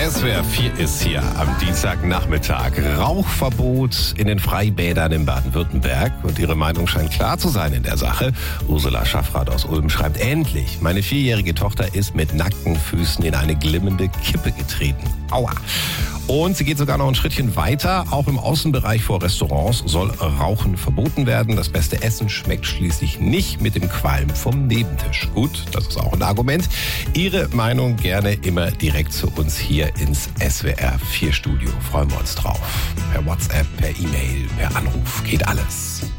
SWR 4 ist hier am Dienstagnachmittag. Rauchverbot in den Freibädern in Baden-Württemberg. Und ihre Meinung scheint klar zu sein in der Sache. Ursula Schaffrath aus Ulm schreibt: Endlich, meine 4-jährige Tochter ist mit nackten Füßen in eine glimmende Kippe getreten. Aua. Und sie geht sogar noch ein Schrittchen weiter. Auch im Außenbereich vor Restaurants soll Rauchen verboten werden. Das beste Essen schmeckt schließlich nicht mit dem Qualm vom Nebentisch. Gut, das ist auch ein Argument. Ihre Meinung gerne immer direkt zu uns hier ins SWR 4 Studio. Freuen wir uns drauf. Per WhatsApp, per E-Mail, per Anruf. Geht alles.